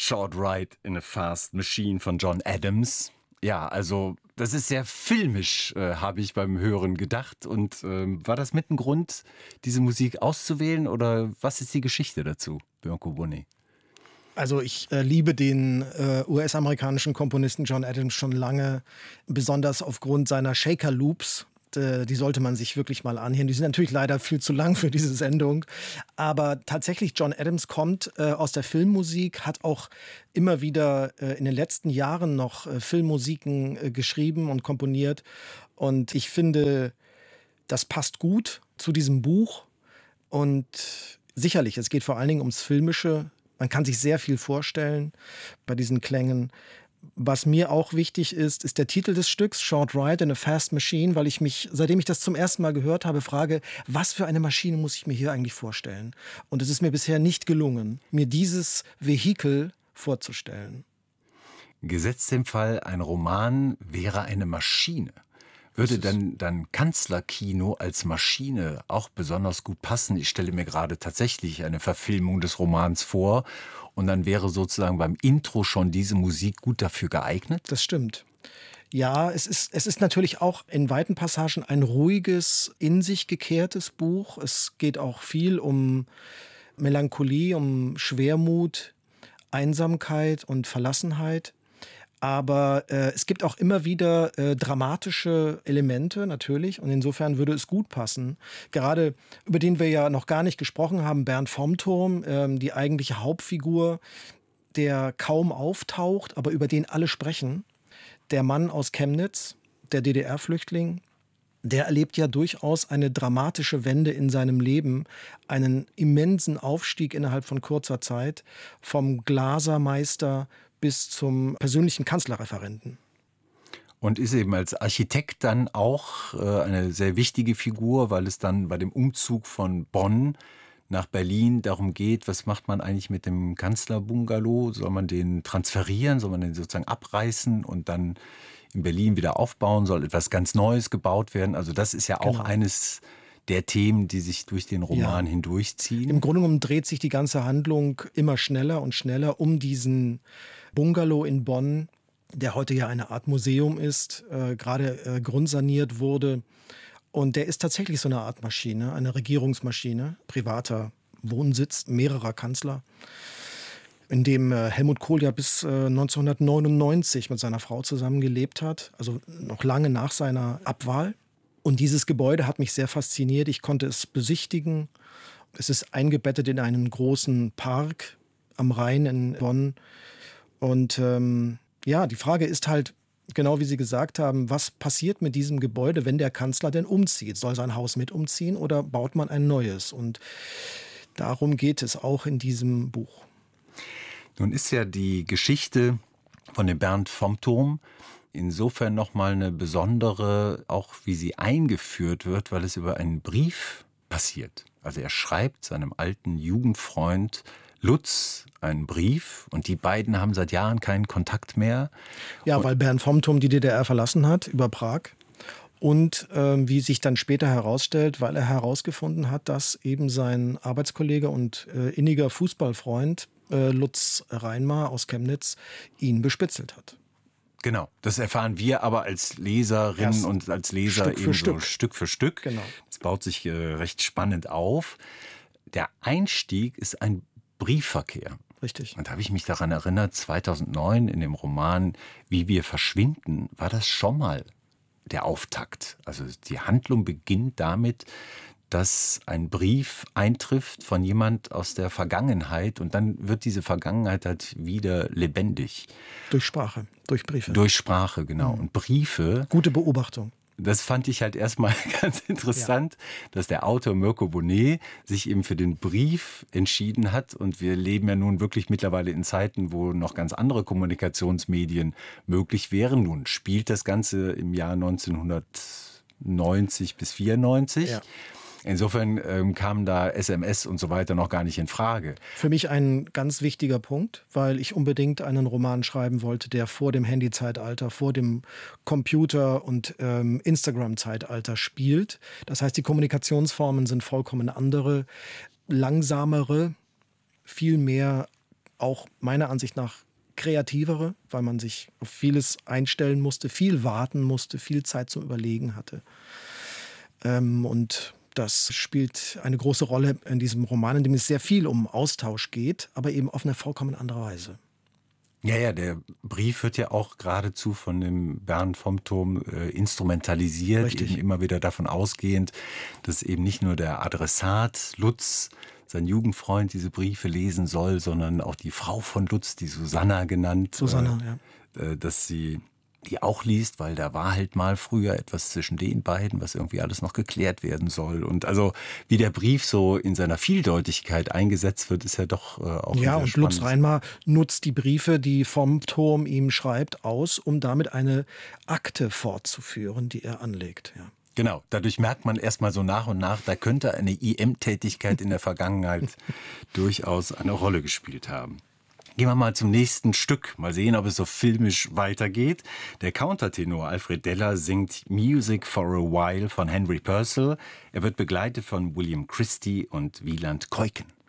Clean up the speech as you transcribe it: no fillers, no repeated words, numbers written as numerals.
Short Ride in a Fast Machine von John Adams. Ja, also das ist sehr filmisch, habe ich beim Hören gedacht. Und war das mit ein Grund, diese Musik auszuwählen oder was ist die Geschichte dazu, Mirko Bonet? Also ich liebe den US-amerikanischen Komponisten John Adams schon lange, besonders aufgrund seiner Shaker Loops. Die sollte man sich wirklich mal anhören. Die sind natürlich leider viel zu lang für diese Sendung. Aber tatsächlich, John Adams kommt aus der Filmmusik, hat auch immer wieder in den letzten Jahren noch Filmmusiken geschrieben und komponiert. Und ich finde, das passt gut zu diesem Buch. Und sicherlich, es geht vor allen Dingen ums Filmische. Man kann sich sehr viel vorstellen bei diesen Klängen. Was mir auch wichtig ist, ist der Titel des Stücks, Short Ride in a Fast Machine, weil ich mich, seitdem ich das zum ersten Mal gehört habe, frage, was für eine Maschine muss ich mir hier eigentlich vorstellen? Und es ist mir bisher nicht gelungen, mir dieses Vehikel vorzustellen. Gesetzt im Fall, ein Roman wäre eine Maschine. Würde dann Kanzlerkino als Maschine auch besonders gut passen? Ich stelle mir gerade tatsächlich eine Verfilmung des Romans vor und dann wäre sozusagen beim Intro schon diese Musik gut dafür geeignet? Das stimmt. Ja, es ist natürlich auch in weiten Passagen ein ruhiges, in sich gekehrtes Buch. Es geht auch viel um Melancholie, um Schwermut, Einsamkeit und Verlassenheit. Aber es gibt auch immer wieder dramatische Elemente natürlich und insofern würde es gut passen. Gerade über den wir ja noch gar nicht gesprochen haben, Bernd vom Turm, die eigentliche Hauptfigur, der kaum auftaucht, aber über den alle sprechen. Der Mann aus Chemnitz, der DDR-Flüchtling, der erlebt ja durchaus eine dramatische Wende in seinem Leben, einen immensen Aufstieg innerhalb von kurzer Zeit, vom Glasermeister bis zum persönlichen Kanzlerreferenten. Und ist eben als Architekt dann auch eine sehr wichtige Figur, weil es dann bei dem Umzug von Bonn nach Berlin darum geht, was macht man eigentlich mit dem Kanzlerbungalow? Soll man den transferieren? Soll man den sozusagen abreißen und dann in Berlin wieder aufbauen? Soll etwas ganz Neues gebaut werden? Also das ist ja auch eines der Themen, die sich durch den Roman hindurchziehen. Im Grunde genommen dreht sich die ganze Handlung immer schneller und schneller um diesen Bungalow in Bonn, der heute ja eine Art Museum ist, gerade grundsaniert wurde. Und der ist tatsächlich so eine Art Maschine, eine Regierungsmaschine, privater Wohnsitz mehrerer Kanzler, in dem Helmut Kohl ja bis 1999 mit seiner Frau zusammen gelebt hat, also noch lange nach seiner Abwahl. Und dieses Gebäude hat mich sehr fasziniert. Ich konnte es besichtigen. Es ist eingebettet in einen großen Park am Rhein in Bonn. Und die Frage ist halt, genau wie Sie gesagt haben, was passiert mit diesem Gebäude, wenn der Kanzler denn umzieht? Soll sein Haus mit umziehen oder baut man ein neues? Und darum geht es auch in diesem Buch. Nun ist ja die Geschichte von dem Bernd vom Turm insofern nochmal eine besondere, auch wie sie eingeführt wird, weil es über einen Brief passiert. Also er schreibt seinem alten Jugendfreund Lutz einen Brief und die beiden haben seit Jahren keinen Kontakt mehr. Ja, weil Bernd vom Turm die DDR verlassen hat über Prag. Und wie sich dann später herausstellt, weil er herausgefunden hat, dass eben sein Arbeitskollege und inniger Fußballfreund Lutz Reinmar aus Chemnitz ihn bespitzelt hat. Genau, das erfahren wir aber als Leserinnen und als Leser eben so Stück für Stück. Genau. Das baut sich recht spannend auf. Der Einstieg ist ein Briefverkehr. Richtig. Und da habe ich mich daran erinnert, 2009 in dem Roman Wie wir verschwinden, war das schon mal der Auftakt. Also die Handlung beginnt damit, dass ein Brief eintrifft von jemand aus der Vergangenheit und dann wird diese Vergangenheit halt wieder lebendig. Durch Sprache, durch Briefe. Durch Sprache, genau. Und Briefe. Gute Beobachtung. Das fand ich halt erstmal ganz interessant, dass der Autor Mirko Bonet sich eben für den Brief entschieden hat. Und wir leben ja nun wirklich mittlerweile in Zeiten, wo noch ganz andere Kommunikationsmedien möglich wären. Nun spielt das Ganze im Jahr 1990 bis 94. Ja. Insofern kamen da SMS und so weiter noch gar nicht in Frage. Für mich ein ganz wichtiger Punkt, weil ich unbedingt einen Roman schreiben wollte, der vor dem Handy-Zeitalter, vor dem Computer- und Instagram-Zeitalter spielt. Das heißt, die Kommunikationsformen sind vollkommen andere, langsamere, viel mehr auch meiner Ansicht nach kreativere, weil man sich auf vieles einstellen musste, viel warten musste, viel Zeit zum Überlegen hatte. Und das spielt eine große Rolle in diesem Roman, in dem es sehr viel um Austausch geht, aber eben auf eine vollkommen andere Weise. Ja, der Brief wird ja auch geradezu von dem Bernd vom Turm instrumentalisiert, Richtig. eben immer wieder davon ausgehend, dass eben nicht nur der Adressat Lutz, sein Jugendfreund, diese Briefe lesen soll, sondern auch die Frau von Lutz, die Susanna genannt, Susanna, ja. dass sie die auch liest, weil da war halt mal früher etwas zwischen den beiden, was irgendwie alles noch geklärt werden soll. Und also wie der Brief so in seiner Vieldeutigkeit eingesetzt wird, ist ja doch auch Ja, sehr und spannend. Lutz Reinmar nutzt die Briefe, die vom Turm ihm schreibt, aus, um damit eine Akte fortzuführen, die er anlegt. Ja. Genau, dadurch merkt man erstmal so nach und nach, da könnte eine IM-Tätigkeit in der Vergangenheit durchaus eine Rolle gespielt haben. Gehen wir mal zum nächsten Stück. Mal sehen, ob es so filmisch weitergeht. Der Countertenor Alfred Deller singt Music for a While von Henry Purcell. Er wird begleitet von William Christie und Wieland Keuken.